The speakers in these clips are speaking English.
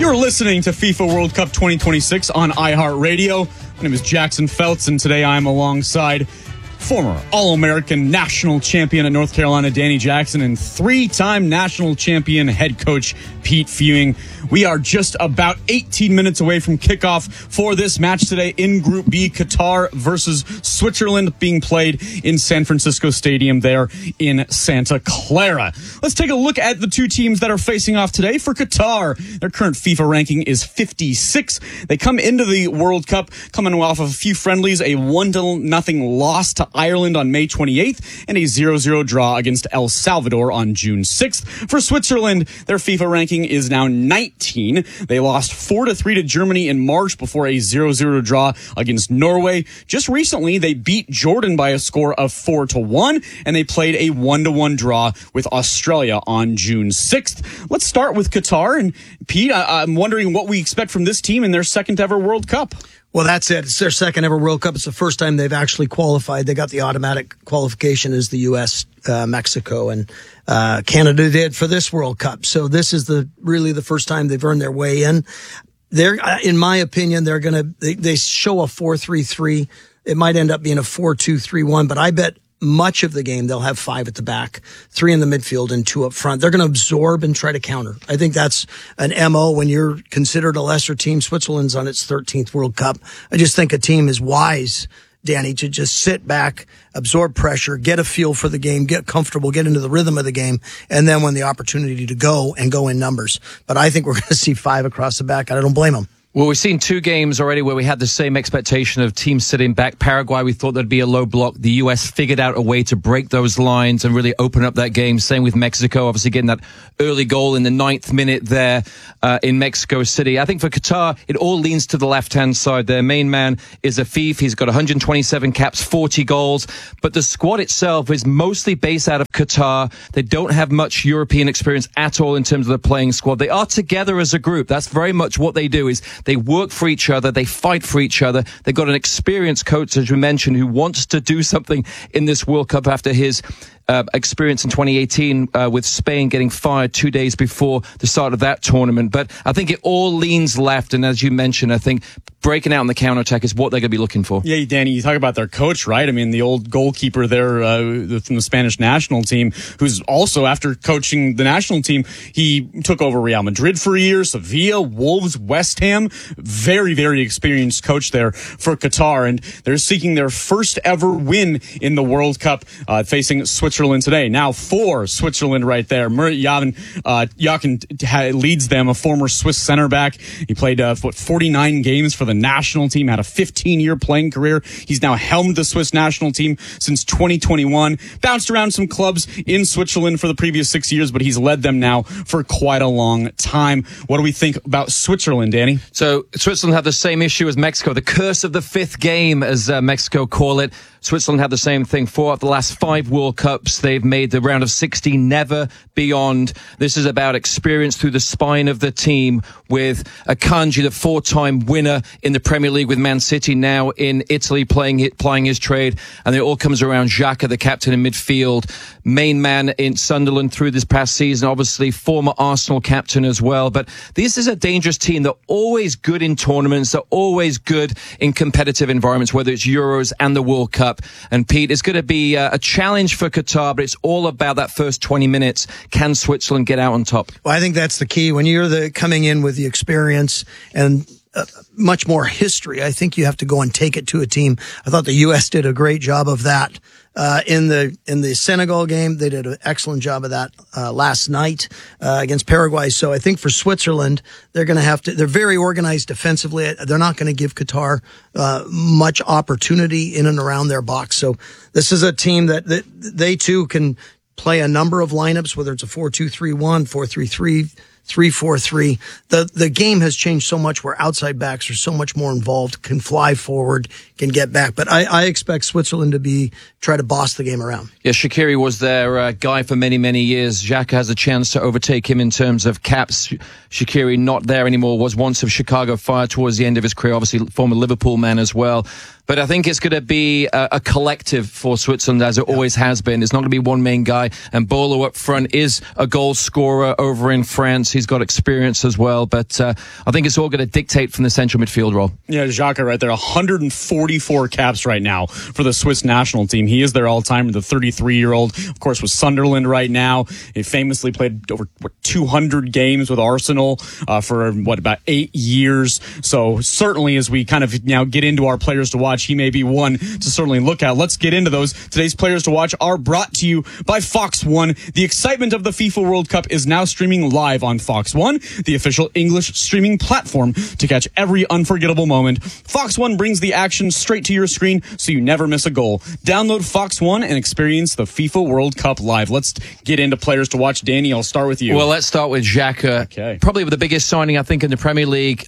You're listening to FIFA World Cup 2026 on iHeartRadio. My name is Jackson Feltz, and today I'm alongside former All-American national champion at North Carolina, Danny Jackson, and three-time national champion head coach Pete Fewing. We are just about 18 minutes away from kickoff for this match today in Group B, Qatar versus Switzerland, being played in San Francisco Stadium there in Santa Clara. Let's take a look at the two teams that are facing off today. For Qatar, their current FIFA ranking is 56. They come into the World Cup coming off of a few friendlies, a 1-0 loss to Ireland on May 28th, and a 0-0 draw against El Salvador on June 6th. For Switzerland, their FIFA ranking is now 19. They lost 4-3 to Germany in March before a 0-0 draw against Norway. Just recently, they beat Jordan by a score of 4-1, and they played a 1-1 draw with Australia on June 6th. Let's start with Qatar. And Pete, I'm wondering what we expect from this team in their second ever World Cup. Well, that's it. It's their second ever World Cup. It's the first time they've actually qualified. They got the automatic qualification as the U.S., Mexico, and Canada did for this World Cup. So this is really the first time they've earned their way in. They're, in my opinion, they show a 4-3-3. It might end up being a 4-2-3-1, but I bet much of the game they'll have 5 at the back, 3 in the midfield, and 2 up front. They're going to absorb and try to counter. I think that's an MO when you're considered a lesser team. Switzerland's on its 13th World Cup. I just think a team is wise, Danny, to just sit back, absorb pressure, get a feel for the game, get comfortable, get into the rhythm of the game, and then when the opportunity to go in numbers. But I think we're going to see 5 across the back, and I don't blame them. Well, we've seen 2 games already where we had the same expectation of teams sitting back. Paraguay, we thought there'd be a low block. The U.S. figured out a way to break those lines and really open up that game. Same with Mexico, obviously getting that early goal in the 9th minute there in Mexico City. I think for Qatar, it all leans to the left-hand side. Their main man is Afif. He's got 127 caps, 40 goals. But the squad itself is mostly based out of Qatar. They don't have much European experience at all in terms of the playing squad. They are together as a group. That's very much what they do, is they work for each other. They fight for each other. They've got an experienced coach, as we mentioned, who wants to do something in this World Cup after his experience in 2018 with Spain getting fired 2 days before the start of that tournament. But I think it all leans left. And as you mentioned, I think breaking out in the counterattack is what they're going to be looking for. Yeah, Danny, you talk about their coach, right? I mean, the old goalkeeper there from the Spanish national team, who's also, after coaching the national team, he took over Real Madrid for a year, Sevilla, Wolves, West Ham. Very, very experienced coach there for Qatar. And they're seeking their first ever win in the World Cup, facing Switzerland today. Now for Switzerland right there, Murat Yakin leads them, a former Swiss center back. He played 49 games for the national team, had a 15-year playing career. He's now helmed the Swiss national team since 2021. Bounced around some clubs in Switzerland for the previous 6 years, but he's led them now for quite a long time. What do we think about Switzerland, Danny? So Switzerland had the same issue as Mexico, the curse of the 5th game, as Mexico call it. Switzerland had the same thing. 4 of the last 5 World Cups, they've made the round of 16, never beyond. This is about experience through the spine of the team, with Akanji, the 4-time winner in the Premier League with Man City, now in Italy plying his trade. And it all comes around Xhaka, the captain in midfield, main man in Sunderland through this past season, obviously former Arsenal captain as well. But this is a dangerous team. They're always good in tournaments. They're always good in competitive environments, whether it's Euros and the World Cup. And Pete, it's going to be a challenge for Qatar, but it's all about that first 20 minutes. Can Switzerland get out on top? Well, I think that's the key. When you're coming in with the experience and much more history, I think you have to go and take it to a team. I thought the U.S. did a great job of that. In the Senegal game, they did an excellent job of that last night against Paraguay. So I think for Switzerland, they're going to have to. They're very organized defensively. They're not going to give Qatar much opportunity in and around their box. So this is a team that they too can play a number of lineups, whether it's a 4-2-3-1, 4-3-3. 3-4-3. The game has changed so much where outside backs are so much more involved, can fly forward, can get back. But I expect Switzerland to try to boss the game around. Yeah, Shaqiri was their guy for many, many years. Xhaka has a chance to overtake him in terms of caps. Shaqiri not there anymore, was once of Chicago Fire towards the end of his career, obviously former Liverpool man as well. But I think it's going to be a collective for Switzerland, as it always has been. It's not going to be one main guy. And Bolo up front is a goal scorer over in France. He's got experience as well. But I think it's all going to dictate from the central midfield role. Yeah, Xhaka right there. 144 caps right now for the Swiss national team. He is their all-timer, the 33-year-old. Of course, with Sunderland right now. He famously played over 200 games with Arsenal for, about 8 years. So certainly as we kind of now get into our players to watch, he may be one to certainly look at. Let's get into those. Today's players to watch are brought to you by Fox One. The excitement of the FIFA World Cup is now streaming live on Fox One, the official English streaming platform to catch every unforgettable moment. Fox One brings the action straight to your screen so you never miss a goal. Download Fox One and experience the FIFA World Cup live. Let's get into players to watch. Danny, I'll start with you. Well, let's start with Xhaka. Okay. Probably the biggest signing, I think, in the Premier League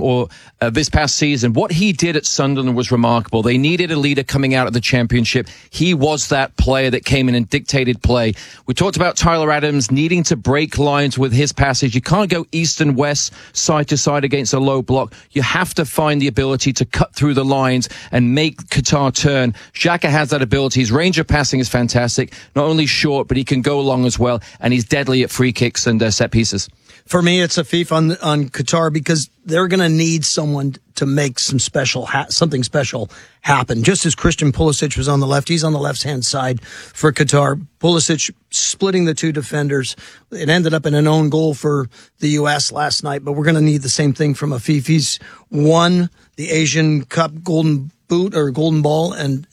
this past season. What he did at Sunderland was remarkable. They needed a leader coming out of the Championship. He was that player that came in and dictated play. We talked about Tyler Adams needing to break lines with his passage. You can't go east and west, side to side against a low block. You have to find the ability to cut through the lines and make Qatar turn. Xhaka has that ability. His range of passing is fantastic. Not only short, but he can go long as well. And he's deadly at free kicks and set pieces. For me, it's a fief on Qatar because they're going to need someone to make some something special happen. Just as Christian Pulisic was on the left, he's on the left-hand side for Qatar. Pulisic splitting the two defenders. It ended up in an own goal for the U.S. last night, but we're going to need the same thing from Afif. He's won the Asian Cup Golden Boot or Golden Ball, and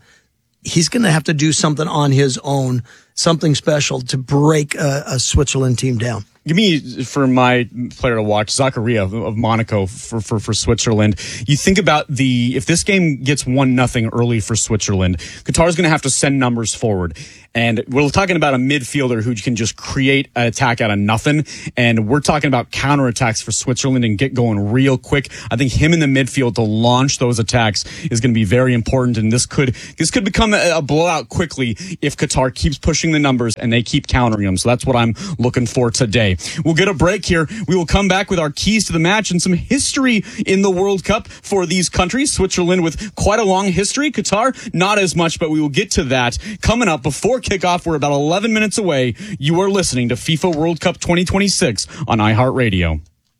he's going to have to do something on his own, something special to break a Switzerland team down. Give me, for my player to watch, Zakaria of Monaco for Switzerland. You think about if this game gets 1-0 early for Switzerland, Qatar's going to have to send numbers forward. And we're talking about a midfielder who can just create an attack out of nothing. And we're talking about counterattacks for Switzerland and get going real quick. I think him in the midfield to launch those attacks is going to be very important. And this could become a blowout quickly if Qatar keeps pushing the numbers and they keep countering them. So that's what I'm looking for today. We'll get a break here. We will come back with our keys to the match and some history in the World Cup for these countries. Switzerland with quite a long history. Qatar, not as much, but we will get to that coming up before kickoff. We're about 11 minutes away. You are listening to FIFA World Cup 2026 on iHeartRadio.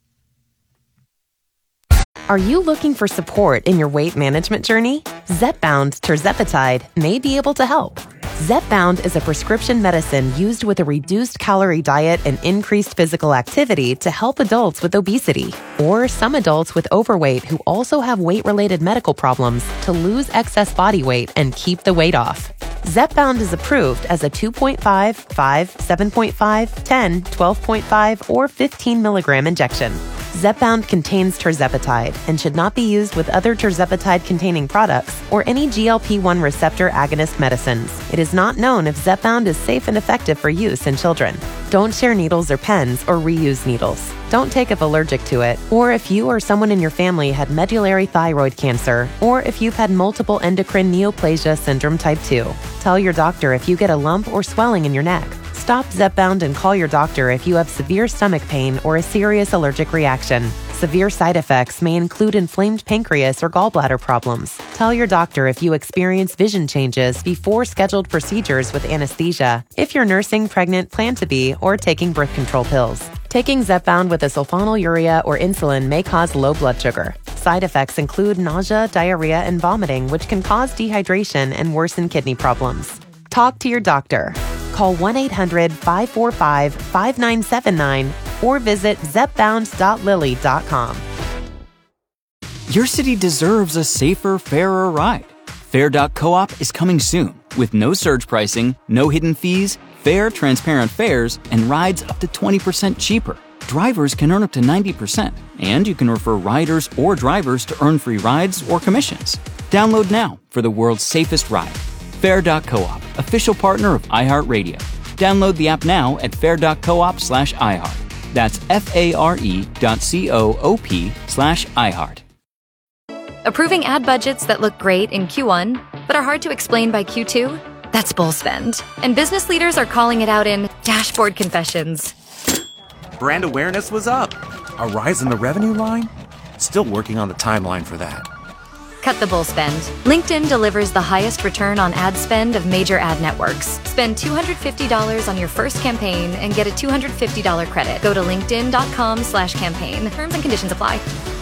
Are you looking for support in your weight management journey? Zepbound tirzepatide may be able to help. Zepbound is a prescription medicine used with a reduced calorie diet and increased physical activity to help adults with obesity or some adults with overweight who also have weight-related medical problems to lose excess body weight and keep the weight off. Zepbound is approved as a 2.5, 5, 7.5, 10, 12.5, or 15 milligram injection. Zepbound contains tirzepatide and should not be used with other tirzepatide-containing products or any GLP-1 receptor agonist medicines. It is not known if Zepbound is safe and effective for use in children. Don't share needles or pens or reuse needles. Don't take if allergic to it, or if you or someone in your family had medullary thyroid cancer, or if you've had multiple endocrine neoplasia syndrome type 2. Tell your doctor if you get a lump or swelling in your neck. Stop Zepbound and call your doctor if you have severe stomach pain or a serious allergic reaction. Severe side effects may include inflamed pancreas or gallbladder problems. Tell your doctor if you experience vision changes before scheduled procedures with anesthesia, if you're nursing, pregnant, plan to be, or taking birth control pills. Taking Zepbound with a sulfonylurea or insulin may cause low blood sugar. Side effects include nausea, diarrhea, and vomiting, which can cause dehydration and worsen kidney problems. Talk to your doctor. Call 1-800-545-5979 or visit zepbound.lilly.com. Your city deserves a safer, fairer ride. Fair.coop is coming soon with no surge pricing, no hidden fees, fair, transparent fares, and rides up to 20% cheaper. Drivers can earn up to 90%, and you can refer riders or drivers to earn free rides or commissions. Download now for the world's safest ride. Fair.coop, official partner of iHeartRadio. Download the app now at fair.coop/iHeart. That's FARE.coop/iHeart. Approving ad budgets that look great in Q1, but are hard to explain by Q2? That's bull spend. And business leaders are calling it out in dashboard confessions. Brand awareness was up. A rise in the revenue line? Still working on the timeline for that. cut the bull spend. LinkedIn delivers the highest return on ad spend of major ad networks. Spend $250 on your first campaign and get a $250 credit. Go to linkedin.com/campaign. Terms and conditions apply.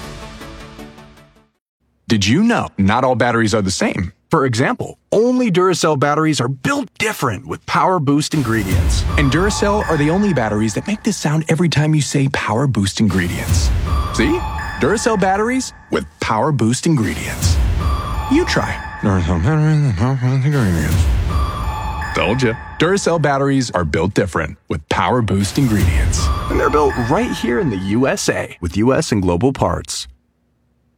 Did you know not all batteries are the same? For example, only Duracell batteries are built different with Power Boost ingredients. And Duracell are the only batteries that make this sound every time you say Power Boost ingredients. See? Duracell batteries with Power Boost ingredients. You try. Duracell batteries with Power Boost ingredients. Told you. Duracell batteries are built different with Power Boost ingredients. And they're built right here in the USA with US and global parts.